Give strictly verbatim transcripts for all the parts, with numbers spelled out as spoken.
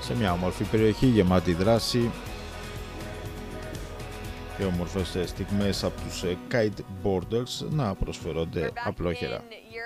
σε μια όμορφη περιοχή γεμάτη δράση και όμορφες στιγμές από τους kiteboarders να προσφέρονται απλόχερα.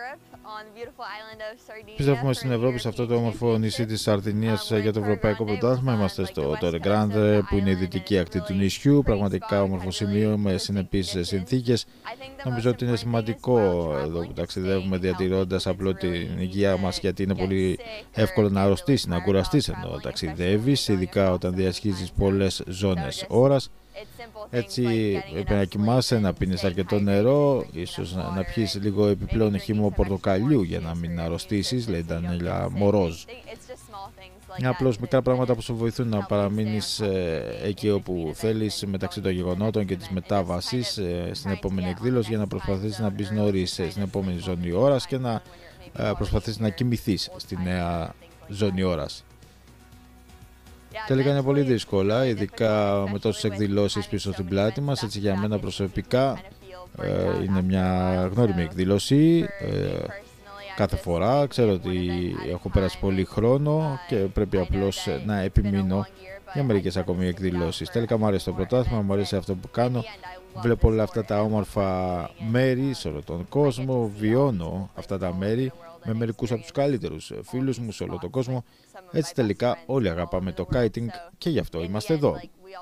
Επιστρέφουμε στην Ευρώπη, σε αυτό το όμορφο νησί της Σαρδινίας για το Ευρωπαϊκό Πρωτάθλημα. Είμαστε στο Torre Grande, που είναι η δυτική ακτή του νησιού. Πραγματικά όμορφο σημείο με συνεπείς συνθήκες. Νομίζω ότι είναι σημαντικό εδώ που ταξιδεύουμε, διατηρώντας απλό την υγεία μας, γιατί είναι πολύ εύκολο να αρρωστήσεις, να κουραστείς ενώ ταξιδεύεις, ειδικά όταν διασχίζεις πολλές ζώνες ώρας. Έτσι πρέπει να κοιμάσαι, να πίνεις αρκετό νερό, ίσως να, να πιείς λίγο επιπλέον χυμό πορτοκαλιού για να μην αρρωστήσεις, λέει η Ντανιέλα Μορόζ. Είναι απλώς μικρά πράγματα που σου βοηθούν να παραμείνεις ε, εκεί όπου θέλεις, μεταξύ των γεγονότων και της μετάβασης ε, στην επόμενη εκδήλωση, για να προσπαθήσεις να μπεις νωρίς ε, στην επόμενη ζώνη ώρας και να ε, προσπαθήσεις να κοιμηθείς στη νέα ζώνη ώρας. Τελικά είναι πολύ δύσκολα, ειδικά με τόσες εκδηλώσεις πίσω στην πλάτη μας. Έτσι για μένα προσωπικά ε, είναι μια γνώριμη εκδήλωση ε, κάθε φορά. Ξέρω ότι έχω περάσει πολύ χρόνο και πρέπει απλώς να επιμείνω για μερικές ακόμη εκδηλώσεις. Τελικά μου αρέσει το πρωτάθλημα, μου αρέσει αυτό που κάνω. Βλέπω όλα αυτά τα όμορφα μέρη σε όλο τον κόσμο, βιώνω αυτά τα μέρη με μερικούς από τους καλύτερους φίλους μου σε όλο τον κόσμο. Έτσι τελικά όλοι αγαπάμε το kiting και γι' αυτό είμαστε εδώ.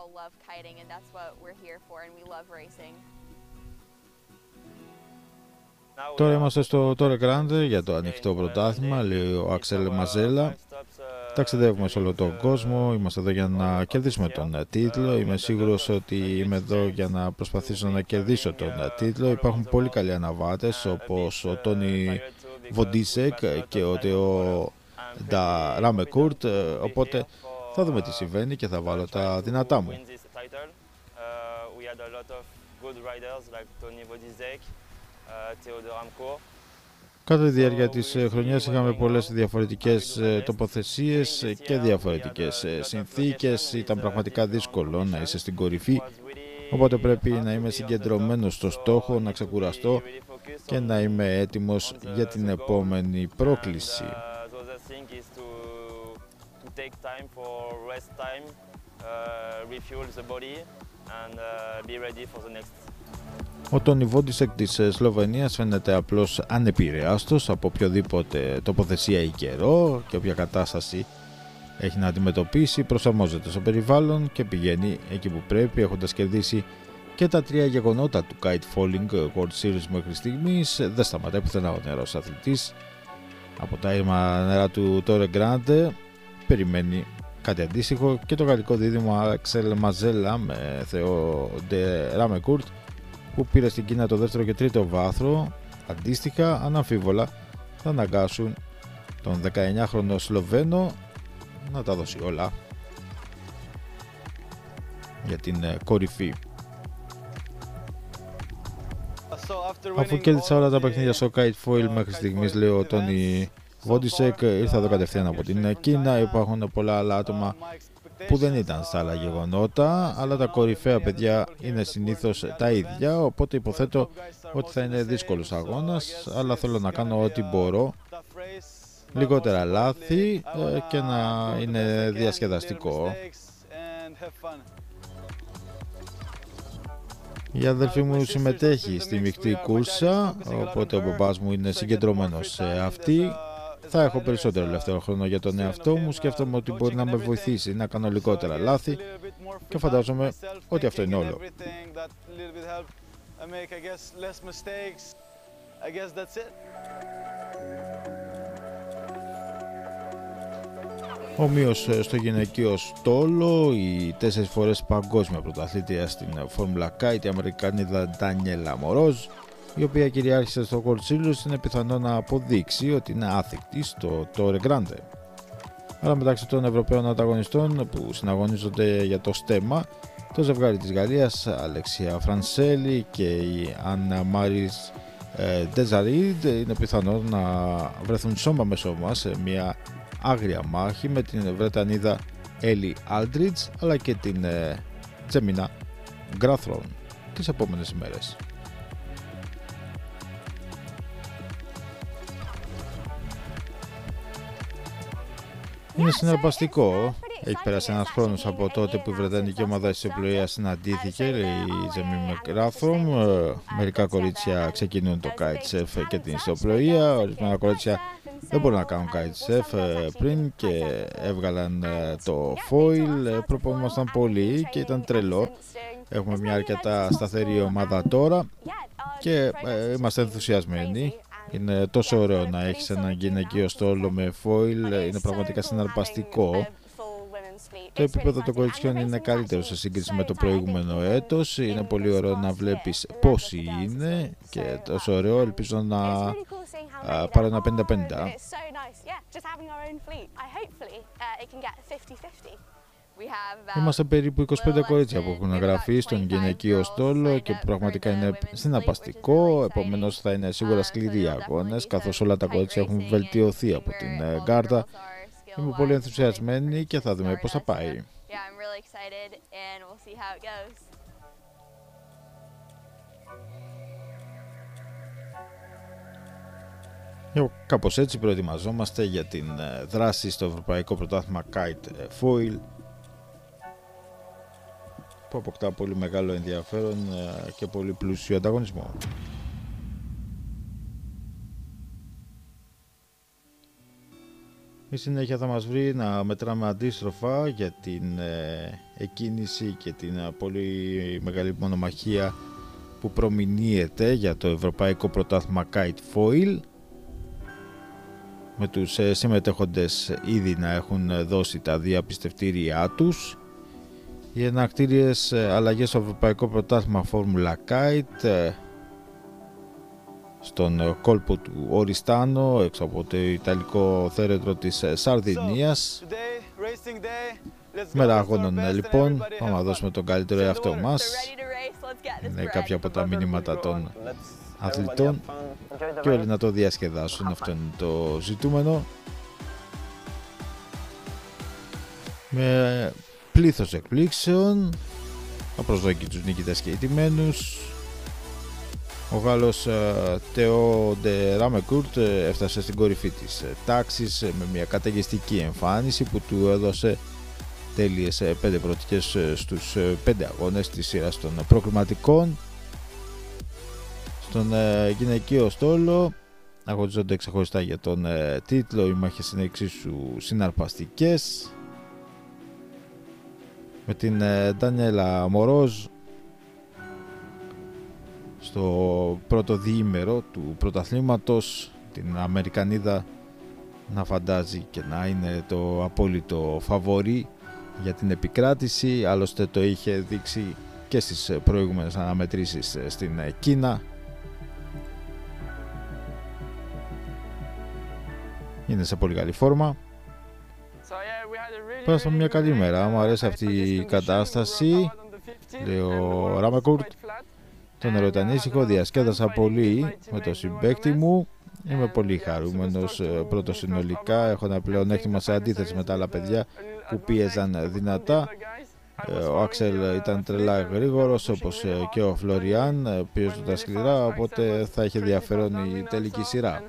Τώρα είμαστε στο Torre Grande για το ανοιχτό πρωτάθλημα, λέει ο Άξελ Μαζέλα. Ταξιδεύουμε σε όλο τον κόσμο, είμαστε εδώ για να κερδίσουμε τον τίτλο. Είμαι σίγουρος ότι είμαι εδώ για να προσπαθήσω να κερδίσω τον τίτλο. Υπάρχουν πολύ καλοί αναβάτες όπως ο Τόνι Βοντίσεκ και ο Τεό Ντα Ράμε Κουρτ, οπότε θα δούμε τι συμβαίνει και θα βάλω τα δυνατά μου. Κατά τη διάρκεια της χρονιάς είχαμε πολλές διαφορετικές τοποθεσίες και διαφορετικές συνθήκες. Ήταν πραγματικά δύσκολο να είσαι στην κορυφή, οπότε πρέπει να είμαι συγκεντρωμένος στο στόχο, να ξεκουραστώ και να είμαι έτοιμος για την επόμενη πρόκληση. Ο Τόνι Βόντισεκ της Σλοβενίας φαίνεται απλώς ανεπηρέαστος από οποιοδήποτε τοποθεσία ή καιρό και όποια κατάσταση έχει να αντιμετωπίσει. Προσαρμόζεται στο περιβάλλον και πηγαίνει εκεί που πρέπει, έχοντας κερδίσει και τα τρία γεγονότα του Kite Falling World Series μέχρι στιγμής. Δεν σταματάει πουθενά ο νεαρός αθλητής. Από τα ήρμα νερά του Torre Grande περιμένει κάτι αντίστοιχο και το γαλλικό δίδυμο Άξελ Μαζέλα με Θεό Ντε Ράμε Κουρτ, που πήρε στην Κίνα το δεύτερο και τρίτο βάθρο. Αντίστοιχα, αναμφίβολα θα αναγκάσουν τον δεκαεννιάχρονο Σλοβαίνο να τα δώσει όλα για την κορυφή. Αφού κέρδισα όλα τα παιχνίδια στο Kite Foil μέχρι στιγμής, λέει ο Τόνι Βόντισεκ, ήρθα εδώ κατευθείαν από την Κίνα. Υπάρχουν πολλά άλλα άτομα που δεν ήταν στα άλλα γεγονότα, αλλά τα κορυφαία παιδιά είναι συνήθως τα ίδια, οπότε υποθέτω ότι θα είναι δύσκολος αγώνας, αλλά θέλω να κάνω ό,τι μπορώ, λιγότερα λάθη και να είναι διασκεδαστικό. Η αδελφή μου συμμετέχει στη μεικτή κούρσα, οπότε ο μπαμπάς μου είναι συγκεντρωμένος σε αυτή. Θα έχω περισσότερο ελεύθερο χρόνο για τον εαυτό μου, σκέφτομαι ότι μπορεί να με βοηθήσει να κάνω λιγότερα λάθη και φαντάζομαι ότι αυτό είναι όλο. Ομοίως στο γυναικείο στόλο, η τέσσερις φορές παγκόσμια πρωταθλήτρια στην Φόρμουλα Kite, η Αμερικανίδα Ντανιέλα Μορόζ, η οποία κυριάρχησε στο World Series, είναι πιθανό να αποδείξει ότι είναι άθικτη στο Torre Grande. Αλλά μεταξύ των Ευρωπαίων ανταγωνιστών που συναγωνίζονται για το στέμμα, το ζευγάρι της Γαλλίας, Αλεξία Φρανσέλη και η Άννα Μάρις Ντεζαρίντ, είναι πιθανό να βρεθούν σώμα με σώμα σε μια άγρια μάχη με την Βρετανίδα Έλλη Άλντριτς αλλά και την Τζέμινα Γκράθρον τις επόμενες ημέρες. Είναι συναρπαστικό Έχει περάσει ένας χρόνος από τότε που η Βρετανική ομάδα της ιστιοπλοείας συναντήθηκε, λέει η Τζέμι Μακράθρομ. Μερικά κορίτσια ξεκινούν το kitesurf και την ιστιοπλοεία, ορισμένα κορίτσια δεν μπορούν να κάνουν kitesurf πριν και έβγαλαν το foil. Προπονούμασταν πολύ και ήταν τρελό. Έχουμε μια αρκετά σταθερή ομάδα τώρα και ε, είμαστε ενθουσιασμένοι. Είναι τόσο ωραίο να έχεις έναν γυναικείο στόλο με foil, είναι πραγματικά συναρπαστικό. Το επίπεδο των κοριτσιών είναι καλύτερο σε σύγκριση με το προηγούμενο έτος. Είναι πολύ ωραίο να βλέπεις πόσοι είναι και τόσο ωραίο, ελπίζω να α, πάρω ένα πενήντα πενήντα. Είμαστε περίπου είκοσι πέντε κορίτσια που έχουν γραφεί στον γυναικείο στόλο και που πραγματικά είναι συναρπαστικό, επομένως θα είναι σίγουρα σκληροί οι αγώνες, καθώς όλα τα κορίτσια έχουν βελτιωθεί από την γκάρτα. Είμαι πολύ ενθουσιασμένη και θα δούμε πώς θα πάει. Κάπως έτσι προετοιμαζόμαστε για την δράση στο Ευρωπαϊκό Πρωτάθλημα Kite Foil, που αποκτά πολύ μεγάλο ενδιαφέρον και πολύ πλούσιο ανταγωνισμό. Η συνέχεια θα μας βρει να μετράμε αντίστροφα για την ε, εκκίνηση και την ε, πολύ μεγάλη μονομαχία που προμηνύεται για το Ευρωπαϊκό Πρωτάθλημα Kite Foil, με τους ε, συμμετέχοντες ήδη να έχουν δώσει τα διαπιστευτήριά τους. Οι ενακτήριες ε, αλλαγές στο Ευρωπαϊκό Πρωτάθλημα Formula Kite ε, στον κόλπο του Οριστάνο, έξω από το Ιταλικό θέρετρο της Σαρδινίας. Μέρα αγώνων λοιπόν, πάμε να δώσουμε τον καλύτερο εαυτό μας. Είναι κάποια από τα μηνύματα των αθλητών και όλοι να το διασκεδάσουν, αυτό είναι το ζητούμενο. Με πλήθος εκπλήξεων, απροσδόκητους νικητές και ηττημένους. Ο Γάλλος Τεό Ντε Ράμεκουρτ έφτασε στην κορυφή της τάξης με μια καταιγιστική εμφάνιση που του έδωσε τέλειες πέντε πρωτικές στους πέντε αγώνες της σειράς των προκριματικών. Στον γυναικείο στόλο αγωνίζονται ξεχωριστά για τον τίτλο, οι μάχες είναι εξίσου συναρπαστικές, με την Ντανιέλα Μορόζ στο πρώτο διήμερο του πρωταθλήματος, την Αμερικανίδα να φαντάζει και να είναι το απόλυτο φαβορί για την επικράτηση. Άλλωστε το είχε δείξει και στις προηγούμενες αναμετρήσεις στην Κίνα. Είναι σε πολύ καλή φόρμα. Πέρασαμε μια καλή μέρα, μου αρέσει αυτή η κατάσταση, λέει ο Ράμεκουρτ. Τον ερωτανήσυχο διασκέδασα πολύ με το συμπαίκτη μου. Είμαι πολύ χαρούμενος πρώτος συνολικά. Έχω ένα πλεονέκτημα σε αντίθεση με τα άλλα παιδιά που πίεζαν δυνατά. Ο Άξελ ήταν τρελά γρήγορος, όπως και ο Φλωριάν, πιέζονταν σκληρά, οπότε θα έχει ενδιαφέρον η τελική σειρά.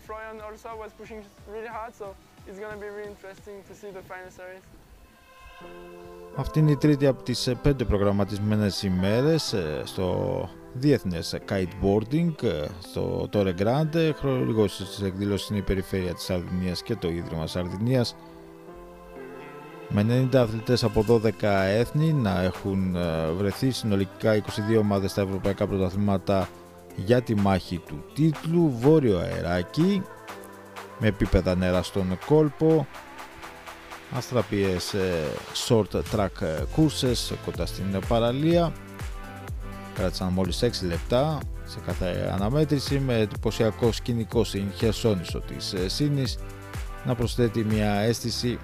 Αυτή είναι η τρίτη από τις πέντε προγραμματισμένες ημέρες στο διεθνές kiteboarding στο Torre Grande. Χορηγός της εκδήλωσης είναι η Περιφέρεια της Σαρδινίας και το Ίδρυμα Σαρδινίας, με ενενήντα αθλητές από δώδεκα έθνη να έχουν βρεθεί, συνολικά είκοσι δύο ομάδες στα ευρωπαϊκά πρωταθλήματα για τη μάχη του τίτλου. Βόρειο αεράκι με επίπεδα νερά στον κόλπο, αστραπίες short track courses κοντά στην παραλία, κράτησαν μόλις έξι λεπτά σε κάθε αναμέτρηση, με εντυπωσιακό σκηνικό στην Χερσόνησο της Σίνης να προσθέτει μια αίσθηση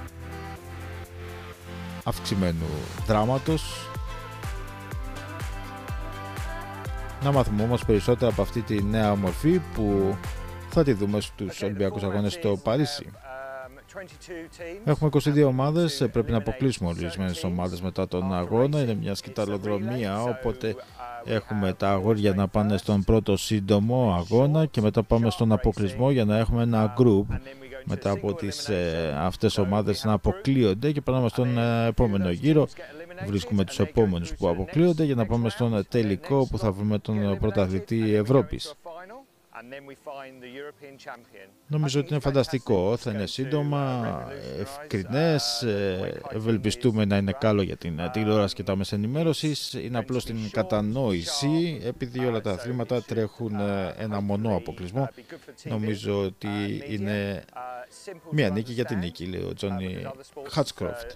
αυξημένου δράματος. Να μάθουμε όμως περισσότερα από αυτή τη νέα μορφή που θα τη δούμε στους Ολυμπιακούς Αγώνες στο Παρίσι. Έχουμε είκοσι δύο ομάδες, πρέπει να αποκλείσουμε ορισμένες ομάδες μετά τον αγώνα. Είναι μια σκηταλοδρομία, οπότε έχουμε τα αγόρια να πάνε στον πρώτο σύντομο αγώνα και μετά πάμε στον αποκλεισμό για να έχουμε ένα group μετά από τις ε, αυτές ομάδες να αποκλείονται, και περνάμε στον ε, επόμενο γύρο. Βρίσκουμε τους επόμενους που αποκλείονται για να πάμε στον τελικό που θα βρούμε τον πρωταθλητή Ευρώπης. Νομίζω ότι είναι φανταστικό, θα είναι σύντομα, ευκρινές, ευελπιστούμε να είναι καλό για την τηλεόραση και τα μέσα ενημέρωσης. Είναι απλώς την κατανόηση, επειδή όλα τα αθλήματα τρέχουν ένα μονό αποκλεισμό. Νομίζω ότι είναι μία νίκη για την νίκη, λέει ο Τζόνι Χάτσκροφτ.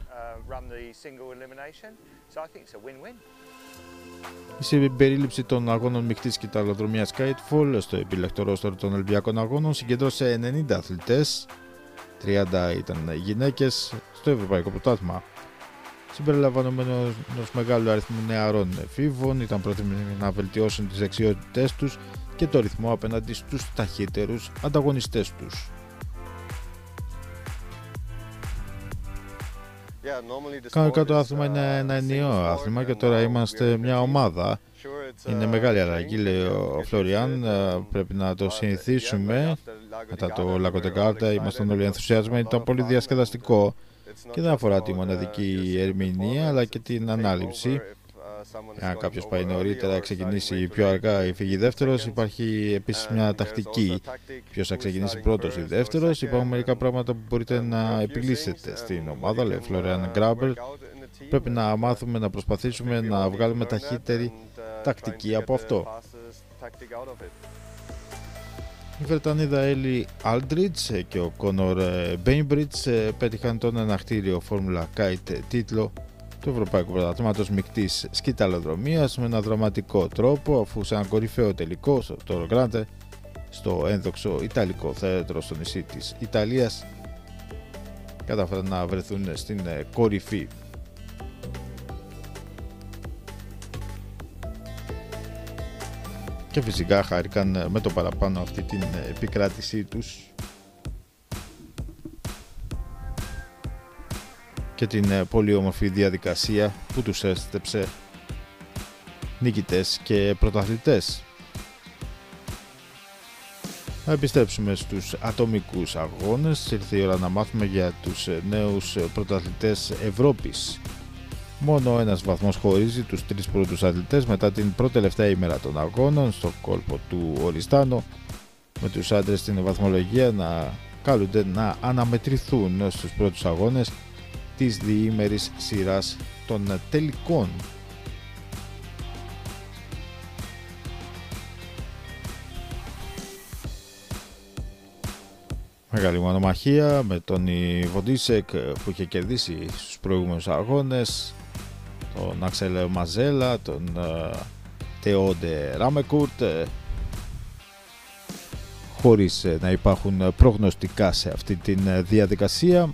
Η συμπερίληψη των αγώνων μεικτής κυταλοδρομίας Kitefall στο επιλεκτό ρόστορ των Ολυμπιακών Αγώνων συγκεντρώσε ενενήντα αθλητές, τριάντα ήταν γυναίκες, στο Ευρωπαϊκό Πρωτάθλημα. Συμπεριλαμβανομένου ενός μεγάλου αριθμού νεαρών εφήβων, ήταν πρόθυμοι να βελτιώσουν τις δεξιότητές τους και το ρυθμό απέναντι στους ταχύτερους ανταγωνιστές τους. Κανονικά το άθλημα είναι ένα ενιαίο άθλημα και τώρα είμαστε μια ομάδα. Είναι μεγάλη αλλαγή, λέει ο Φλωριάν, πρέπει να το συνηθίσουμε. Μετά το Λακοτεγκάρτα ήμασταν όλοι ενθουσιασμένοι, ήταν πολύ διασκεδαστικό και δεν αφορά τη μοναδική ερμηνεία αλλά και την ανάληψη. Αν κάποιος πάει νωρίτερα, ξεκινήσει πιο αργά ή φύγει δεύτερος, υπάρχει επίσης μια τακτική. Ποιος θα ξεκινήσει πρώτος ή δεύτερος, υπάρχουν μερικά πράγματα που μπορείτε να επιλύσετε στην ομάδα, λέει Φλωριάν Γκράμπερ. Πρέπει να μάθουμε, να προσπαθήσουμε να βγάλουμε ταχύτερη τακτική από αυτό. Η Βρετανίδα Έλλη Άλντριτς και ο Κόνορ Μπέιμπριτς πέτυχαν τον εναχτήριο Φόρμουλα Kite τίτλο του Ευρωπαϊκού Πρωταθλήματος μεικτής σκυταλοδρομίας με ένα δραματικό τρόπο, αφού σε ένα κορυφαίο τελικό στο Τόρο Γκράντε, στο ένδοξο Ιταλικό θέατρο στο νησί της Ιταλίας, κατάφεραν να βρεθούν στην κορυφή. Και φυσικά χάρηκαν με το παραπάνω αυτή την επικράτησή τους και την πολύ όμορφη διαδικασία που τους έστεψε νικητές και πρωταθλητές. Θα επιστρέψουμε στους ατομικούς αγώνες. Ήρθε η ώρα να μάθουμε για τους νέους πρωταθλητές Ευρώπης. Μόνο ένας βαθμός χωρίζει τους τρεις πρώτους αθλητές μετά την πρώτη τελευταία ημέρα των αγώνων στο κόλπο του Οριστάνο, με τους άντρες στην βαθμολογία να καλούνται να αναμετρηθούν στους πρώτους αγώνες της διήμερης σειράς των τελικών. Μεγάλη μονομαχία με τον Βοντίσεκ που είχε κερδίσει στους προηγούμενους αγώνες, τον Άξελ Μαζέλα, τον Τεόντε Ράμεκουρτ, χωρίς να υπάρχουν προγνωστικά σε αυτή τη διαδικασία.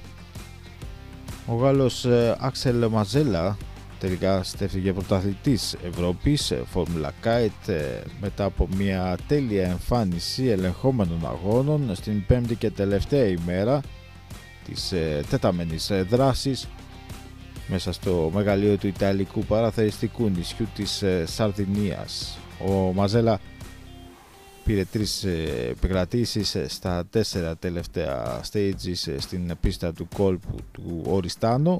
Ο Γάλλος Άξελ Μαζέλα τελικά στέφθηκε πρωταθλητής Ευρώπης Φόρμουλα Kite μετά από μια τέλεια εμφάνιση ελεγχόμενων αγώνων στην πέμπτη και τελευταία ημέρα της τεταμένης δράσης μέσα στο μεγαλείο του Ιταλικού παραθεριστικού νησιού της Σαρδινίας. Ο Μαζέλα πήρε τρεις επικρατήσεις στα τέσσερα τελευταία stages στην πίστα του κόλπου του Οριστάνο,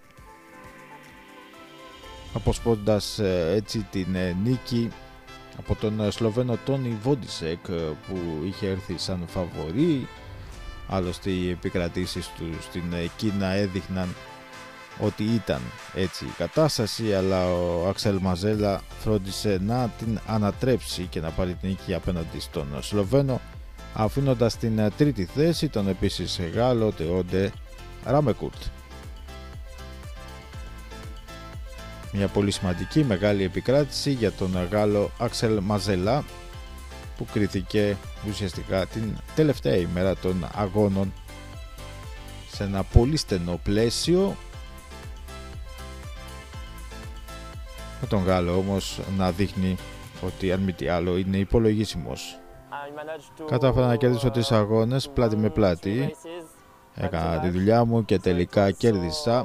αποσπώντας έτσι την νίκη από τον Σλοβαίνο Τόνι Βόντισεκ που είχε έρθει σαν φαβορί. Άλλωστε οι επικρατήσεις του στην Κίνα έδειχναν ότι ήταν έτσι η κατάσταση, αλλά ο Άξελ Μαζέλα φρόντισε να την ανατρέψει και να πάρει την νίκη απέναντι στον Σλοβαίνο, αφήνοντας στην τρίτη θέση τον επίσης Γάλλο Τεόντε Ράμεκουρτ. Μια πολύ σημαντική μεγάλη επικράτηση για τον Γάλλο Άξελ Μαζέλα, που κρίθηκε ουσιαστικά την τελευταία ημέρα των αγώνων σε ένα πολύ στενό πλαίσιο, με τον Γάλλο όμως να δείχνει ότι αν μη τι άλλο είναι υπολογίσιμος. Κατάφερα να κερδίσω τρεις αγώνες πλάτη με πλάτη, έκανα τη δουλειά μου και τελικά κέρδισα,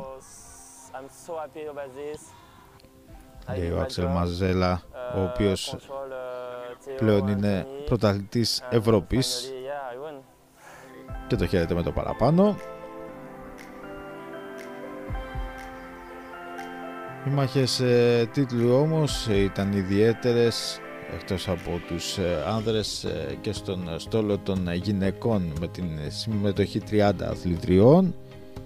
λέει ο Άξελ Μαζέλα, ο οποίος πλέον είναι πρωταθλητής Ευρώπης και το χαίρετε με το παραπάνω. Οι μάχες ε, τίτλου όμως ήταν ιδιαίτερες, εκτός από τους ε, άνδρες ε, και στον στόλο των γυναικών με την συμμετοχή τριάντα αθλητριών.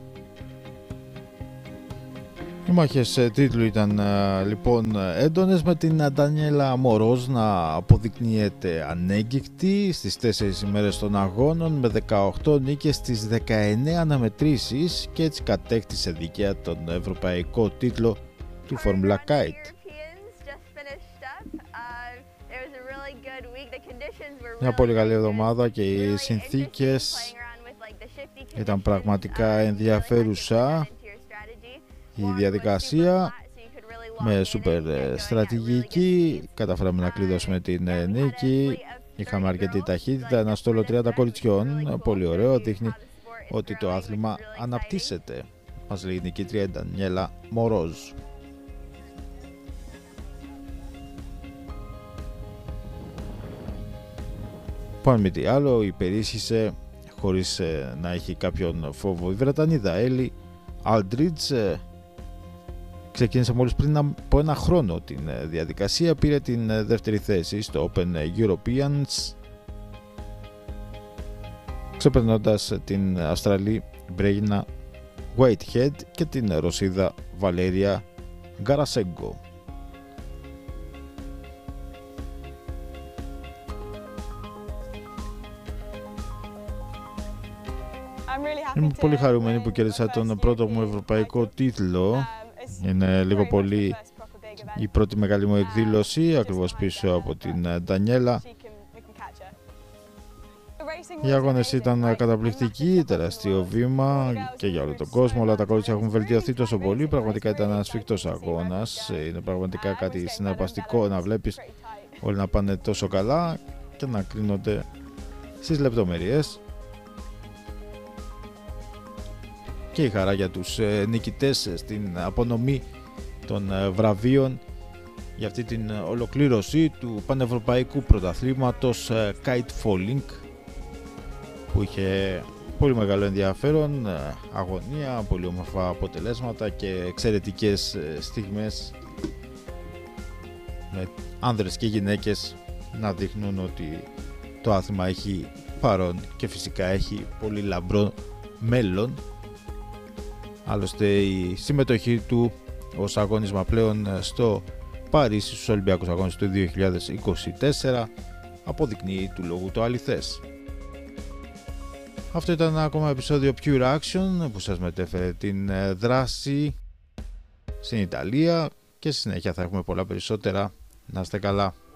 Οι μάχες ε, τίτλου ήταν ε, λοιπόν έντονες, με την Ντανιέλα Μορόζ να αποδεικνύεται ανέγκυκτη στις τέσσερις ημέρες των αγώνων με δεκαοκτώ νίκες στις δεκαεννέα αναμετρήσεις και έτσι κατέκτησε δικαία τον ευρωπαϊκό τίτλο του Formula Kite. Μια πολύ καλή εβδομάδα και οι συνθήκες ήταν πραγματικά ενδιαφέρουσα. Η διαδικασία με σούπερ στρατηγική, καταφέραμε να κλειδώσουμε την νίκη, είχαμε αρκετή ταχύτητα, ένα στόλο τριάντα κοριτσιών, πολύ ωραίο, δείχνει ότι το άθλημα αναπτύσσεται. Μας λέει η νικήτρια η Ντανιέλα Μορόζ. Πάνω με τι άλλο, υπερίσχυσε χωρίς ε, να έχει κάποιον φόβο η Βρετανίδα Έλλη Άλντριτζ. Ε, ξεκίνησε μόλις πριν από ένα χρόνο την ε, διαδικασία, πήρε την ε, δεύτερη θέση στο Open Europeans, ξεπερνώντας την Αυστραλή Μπρέινα Whitehead και την Ρωσίδα Βαλέρια Γκαρασέγκο. Είμαι πολύ χαρούμενη που κέρδισα τον πρώτο μου ευρωπαϊκό τίτλο. Είναι λίγο πολύ η πρώτη μεγάλη μου εκδήλωση, ακριβώς πίσω από την Ντανιέλα. Οι αγώνες ήταν καταπληκτικοί, τεράστιο βήμα και για όλο τον κόσμο. Όλα τα κορίτσια έχουν βελτιωθεί τόσο πολύ. Πραγματικά ήταν ένας σφιχτός αγώνας. Είναι πραγματικά κάτι συναρπαστικό να βλέπεις όλοι να πάνε τόσο καλά και να κρίνονται στις λεπτομέρειες. Και η χαρά για τους νικητές στην απονομή των βραβείων για αυτή την ολοκλήρωση του πανευρωπαϊκού πρωταθλήματος Kite Falling, που είχε πολύ μεγάλο ενδιαφέρον, αγωνία, πολύ όμορφα αποτελέσματα και εξαιρετικές στιγμές με άνδρες και γυναίκες να δείχνουν ότι το άθλημα έχει παρόν και φυσικά έχει πολύ λαμπρό μέλλον. Άλλωστε η συμμετοχή του ως αγώνισμα πλέον στο Παρίσι στους Ολυμπιακούς Αγώνες του δύο χιλιάδες είκοσι τέσσερα αποδεικνύει του λόγου το αληθές. Αυτό ήταν ένα ακόμα επεισόδιο Pure Action που σας μετέφερε την δράση στην Ιταλία και στη συνέχεια θα έχουμε πολλά περισσότερα. Να είστε καλά.